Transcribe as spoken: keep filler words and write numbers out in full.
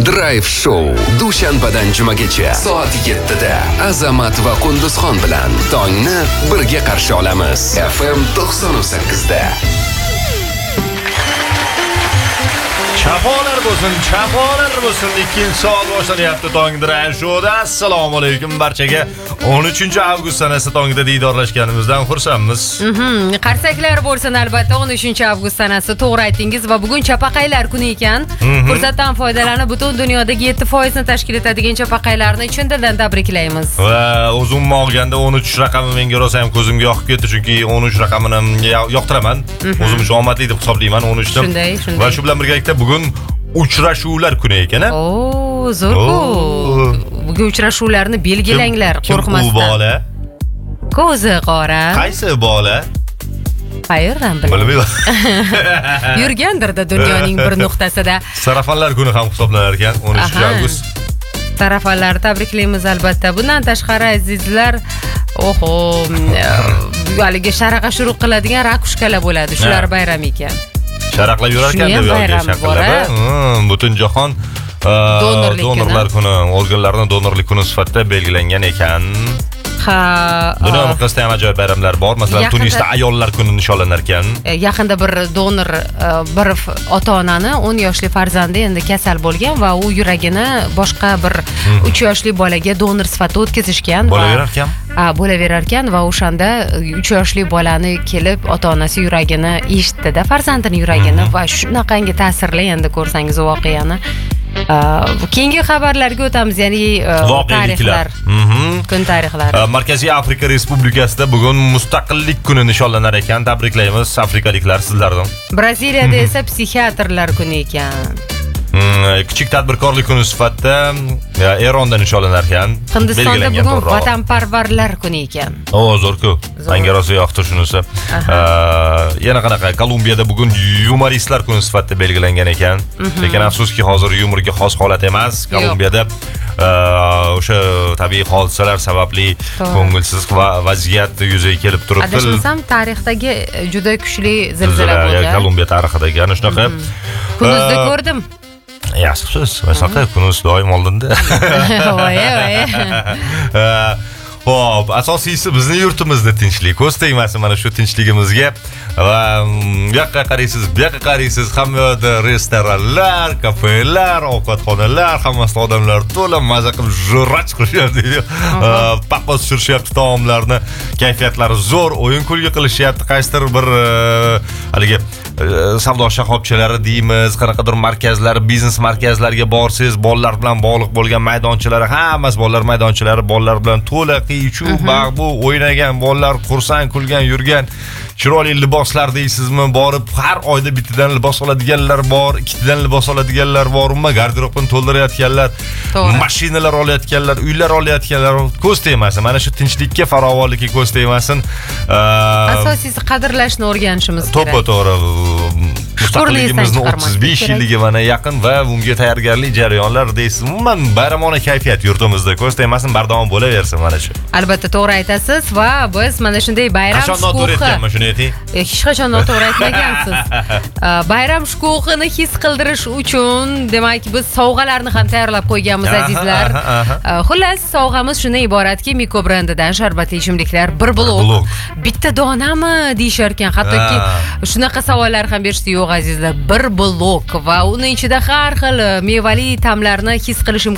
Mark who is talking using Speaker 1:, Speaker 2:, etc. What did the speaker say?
Speaker 1: Drive Show dushanbadan jumagacha soat yettida Azamat va Qunduzxon bilan tongni birga qarshi olamiz. F M to'qson sakkizda.
Speaker 2: Chapolar bo'lsin, chapolar bo'lsin. ikkinchi soat boshlanyapti tong Drive Show'da. Assalomu alaykum barchaga. o'n uchinchi avgust sanasi tongda diydorlashganimizdan xursandmiz.
Speaker 3: Mhm, qarsaklar bo'lsin albatta. o'n uchinchi avgust sanasi to'g'ri aytingiz va bugun chapaqaylar kuni ekan. Fursatdan foydalanib butun dunyodagi yetti foiz ni tashkil etadigan chapaqaylarni chin dildan tabriklaymiz.
Speaker 2: Va o'zim olganda o'n uch raqami menga rosa ham ko'zimga yoqib ketdi, chunki o'n uch raqamini yoqtiraman. O'zim uchun omadli deb hisoblayman o'n uch ni.
Speaker 3: Shunday, shunday.
Speaker 2: Va shu bilan birgalikda bugun uchrashuvlar kuni ekan.
Speaker 3: Oo, zo'r-ku. Bugun uchrashuvlarni belgilanglar, qo'rqmasdan.
Speaker 2: Kim u bola?
Speaker 3: Ko'zi qora.
Speaker 2: Qaysi bola?
Speaker 3: Qayerdan
Speaker 2: bilmayman.
Speaker 3: Yurgandirda dunyoning bir nuqtasida.
Speaker 2: Sarafonlar kuni ham hisoblanar ekan o'n uchinchi avgust.
Speaker 3: Sarafonlar tabriklaymiz albatta. Bundan tashqari azizlar, oho, haligi sharaqa shuruq qiladigan rakushkalar bo'ladi. Shular bayram ekan.
Speaker 2: Sharaqlab yurar ekan deb yozgan. Butun jahon donorlar kuni, organlarning donorlik kuni sifatida belgilangan ekan.
Speaker 3: Ha,
Speaker 2: dunyo miqyosida ham ajoyib bayramlar bor. Masalan, Tunisda ayollar kuni nishonlanar ekan.
Speaker 3: Yaqinda bir donor bir ota-onani o'n yoshli farzandi endi kasal bo'lgan va u yuragini boshqa bir uch yoshli bolaga donor sifatida o'tkazishgan.
Speaker 2: Bo'laverar ekan.
Speaker 3: Ha, bo'laverar ekan va o'shanda uch yoshli bolani kelib ota-onasi yuragini eshitdi-da, farzandining yuragini va shunaqangi ta'sirli endi ko'rsangiz voqeani. Keyingi xabarlarga o'tamiz, ya'ni tarixlar. Kun tarixlari.
Speaker 2: Markaziy Afrika Respublikasida bugun mustaqillik kuni nishonlanar ekan. Tabriklaymiz afrikaliklar sizlardan.
Speaker 3: Braziliyada esa psixiatrlar kuni ekan.
Speaker 2: Kichik tadbirkorlik kuni sifatida Eronda nishonlanar ekan.
Speaker 3: Hindistonda bugun vatanparvarlar kuni ekan.
Speaker 2: O, zo'r-ku. Menga rosa yoqdi shunisi. Yana qanaqa Kolumbiyada bugun yumoristlar kuni sifatida belgilangan ekan. Lekin afsuski hozir yumorga xos holat emas. Kolumbiyada o'sha tabiiy hodisalar sababli ko'ngilsiz vaziyat yuzaga kelib turibdi.
Speaker 3: Adashmasam tarixdagi juda kuchli zilzila bo'lgan.
Speaker 2: Kolumbiya tarixidagi ana shunaqa.
Speaker 3: Kunuzda ko'rdim.
Speaker 2: Yaxshisiz, masalan, kunuz doim oldinda.
Speaker 3: Voy, voy.
Speaker 2: Xo'p, asosiysi bizning yurtimizda tinchlik. Ko'z tegmasin mana shu tinchligimizga. Va bu yoqqa qaraysiz, bu yoqqa qaraysiz, hamma yerda restoranlar, kafelar, ovqatxonalar, hammasida odamlar to'la maza qilib jo'rach qilishyapti. Paqqos tushirishyapti taomlarni, kayfiyatlari zo'r, o'yin-kulgi qilishyapti. Qaysidir bir haligi savdo shoxobchalari deymiz, qanaqadir markazlar, biznes markazlariga borsiz, bolalar bilan bog'liq bo'lgan maydonchalar, hammasi bolalar maydonchalari, bolalar bilan to'la qiy-chuv, bag'bu o'ynagan, bolalar xursand kulgan, yurgan, chiroyli liboslar deysizmi, borib har oyda bittadan libos oladiganlar bor, ikkitadan libos oladiganlar bor, umuman garderobni to'ldirayotganlar, mashinalar olayotganlar, uylar olayotganlar, ko'z tegmasin. Mana shu tinchlikka, farovonlikka ko'z tegmasin.
Speaker 3: Asosiysi qadrlashni o'rganishimiz kerak.
Speaker 2: To'ppa-to'g'ri. Mustaqilligimizni o'ttiz besh yilligi mana yaqin va unga tayyorgarlik jarayonlar deysiz. Umuman bayramona kayfiyat yurtimizda ko'z tegmasin, bardavom bo'laversin mana shu.
Speaker 3: Albatta to'g'ri aytasiz va biz mana shunday bayram
Speaker 2: shuni ayting.
Speaker 3: Hech qachon noto'g'ri aytmagansiz. Bayram shukuhini his qildirish uchun, demak, biz sovg'alarni ham tayyorlab qo'yganmiz azizlar. Xullas, sovg'amiz shundan iboratki, Miko brendidan sharbatli ichimliklar bir blok. Bitta donami deyishar ekan. Hattoki shunaqa savollar ham berishdi, yo'q azizlar, bir blok va uning ichida har xil mevali ta'mlarni his qilish